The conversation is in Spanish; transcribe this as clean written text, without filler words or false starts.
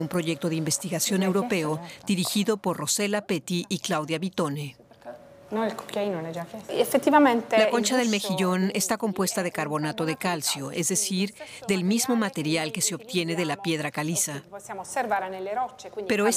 un proyecto de investigación europeo dirigido por Rosella Petty y Claudia Vitone. La concha del mejillón está compuesta de carbonato de calcio, es decir, del mismo material que se obtiene de la piedra caliza. Pero